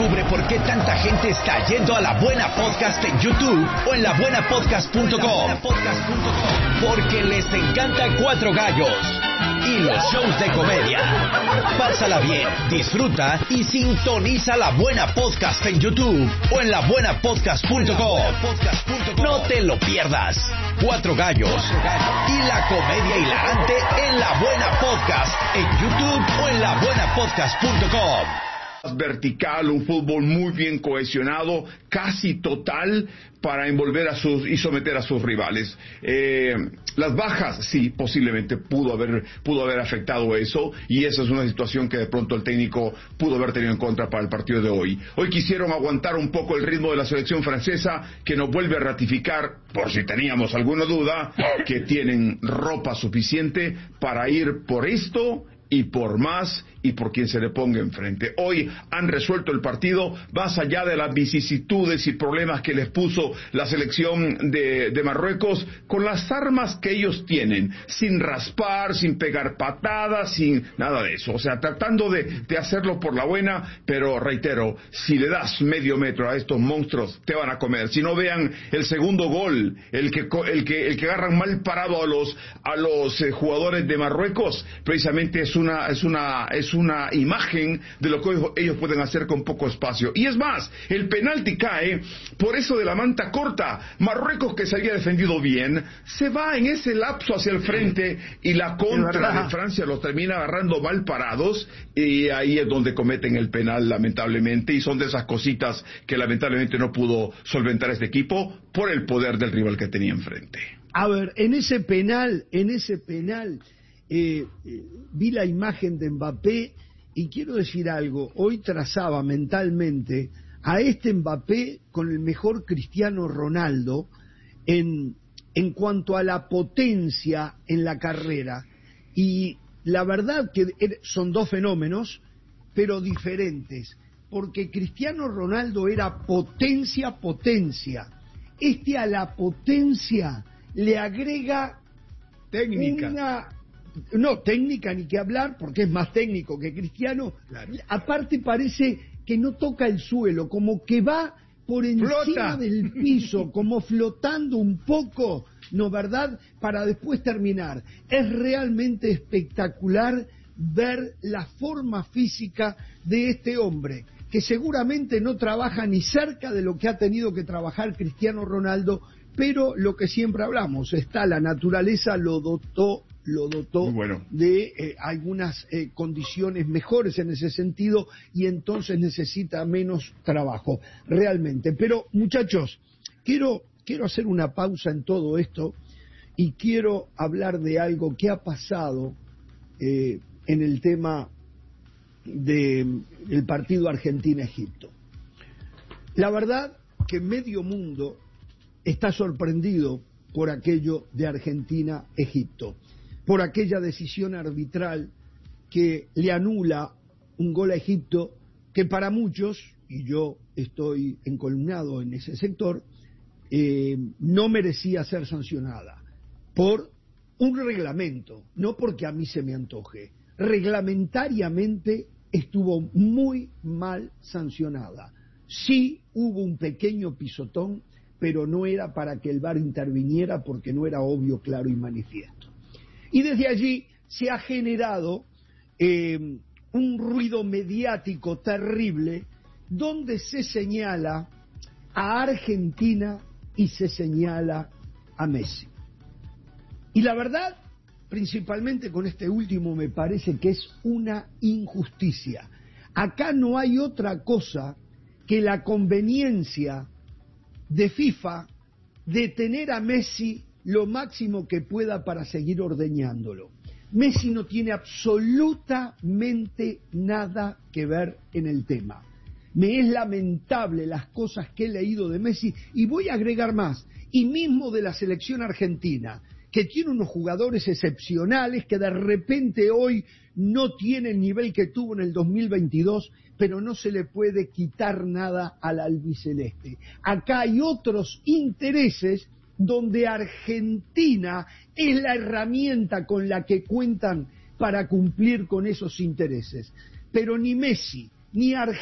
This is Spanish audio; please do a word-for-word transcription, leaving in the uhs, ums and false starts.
Descubre por qué tanta gente está yendo a La Buena Podcast en YouTube o en la buena podcast punto com. Porque les encanta Cuatro Gallos y los shows de comedia. Pásala bien, disfruta y sintoniza La Buena Podcast en YouTube o en la buena podcast punto com. No te lo pierdas. Cuatro Gallos y la comedia hilarante en La Buena Podcast en YouTube o en la buena podcast punto com. Vertical, un fútbol muy bien cohesionado, casi total, para envolver a sus y someter a sus rivales. Eh, las bajas, sí, posiblemente pudo haber pudo haber afectado eso, y esa es una situación que de pronto el técnico pudo haber tenido en contra para el partido de hoy. Hoy quisieron aguantar un poco el ritmo de la selección francesa, que nos vuelve a ratificar, por si teníamos alguna duda, que tienen ropa suficiente para ir por esto y por más, y por quien se le ponga enfrente. Hoy han resuelto el partido más allá de las vicisitudes y problemas que les puso la selección de, de Marruecos, con las armas que ellos tienen, sin raspar, sin pegar patadas, sin nada de eso. O sea, tratando de, de hacerlo por la buena, pero reitero, si le das medio metro a estos monstruos, te van a comer. Si no, vean el segundo gol, el que el que el que agarran mal parado a los a los eh, jugadores de Marruecos, precisamente es una es una es una imagen de lo que ellos pueden hacer con poco espacio. Y es más, el penalti cae por eso de la manta corta. Marruecos, que se había defendido bien, se va en ese lapso hacia el frente, y la contra de Francia los termina agarrando mal parados, y ahí es donde cometen el penal, lamentablemente, y son de esas cositas que lamentablemente no pudo solventar este equipo por el poder del rival que tenía enfrente. A ver, en ese penal, en ese penal Eh, eh, vi la imagen de Mbappé y quiero decir algo. Hoy trazaba mentalmente a este Mbappé con el mejor Cristiano Ronaldo en, en cuanto a la potencia en la carrera, y la verdad que son dos fenómenos pero diferentes, porque Cristiano Ronaldo era potencia, potencia. Este a la potencia le agrega técnica. Una No, técnica ni que hablar, porque es más técnico que Cristiano. Claro. Aparte parece que no toca el suelo, como que va por encima Flota. del piso, como flotando un poco, ¿no, verdad? Para después terminar. Es realmente espectacular ver la forma física de este hombre, que seguramente no trabaja ni cerca de lo que ha tenido que trabajar Cristiano Ronaldo, pero lo que siempre hablamos, está la naturaleza, lo dotó lo dotó bueno. de eh, algunas eh, condiciones mejores en ese sentido, y entonces necesita menos trabajo, realmente. Pero, muchachos, quiero, quiero hacer una pausa en todo esto, y quiero hablar de algo que ha pasado eh, en el tema de, del partido Argentina-Egipto. La verdad que medio mundo está sorprendido por aquello de Argentina-Egipto, por aquella decisión arbitral que le anula un gol a Egipto, que para muchos, y yo estoy encolumnado en ese sector, eh, no merecía ser sancionada por un reglamento, no porque a mí se me antoje. Reglamentariamente estuvo muy mal sancionada. Sí hubo un pequeño pisotón, pero no era para que el V A R interviniera, porque no era obvio, claro y manifiesto. Y desde allí se ha generado eh, un ruido mediático terrible, donde se señala a Argentina y se señala a Messi. Y la verdad, principalmente con este último, me parece que es una injusticia. Acá no hay otra cosa que la conveniencia de FIFA de tener a Messi lo máximo que pueda para seguir ordeñándolo. Messi no tiene absolutamente nada que ver en el tema. Me es lamentable las cosas que he leído de Messi, y voy a agregar más, y mismo de la selección argentina, que tiene unos jugadores excepcionales que de repente hoy no tienen el nivel que tuvo en el dos mil veintidós, pero no se le puede quitar nada al albiceleste. Acá hay otros intereses donde Argentina es la herramienta con la que cuentan para cumplir con esos intereses. Pero ni Messi, ni Argentina,